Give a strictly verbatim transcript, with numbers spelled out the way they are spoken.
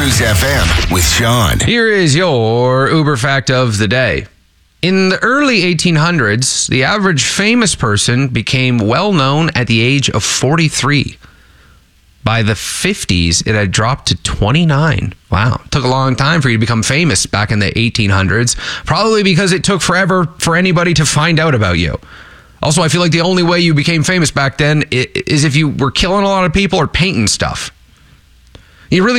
Cruise F M with Sean. Here is your Uber fact of the day. In the early eighteen hundreds, the average famous person became well known at the age of forty-three. By the fifties, it had dropped to twenty-nine. Wow. It took a long time for you to become famous back in the eighteen hundreds, probably because it took forever for anybody to find out about you. Also, I feel like the only way you became famous back then is if you were killing a lot of people or painting stuff. You really